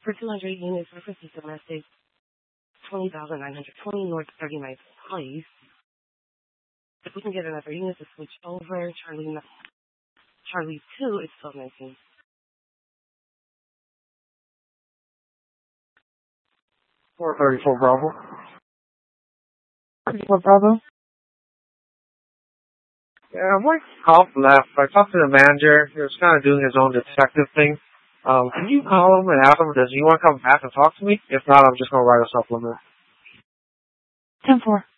For 200 units, frequency domestic, 20,920 North 39th Place. If we can get another unit to switch over, Charlie 2 is 1219. 434 Bravo. 34 Bravo. Yeah, my cop left. I talked to the manager. He was kind of doing his own detective thing. Can you call him and ask him, does he want to come back and talk to me? If not, I'm just going to write a supplement. 10-4.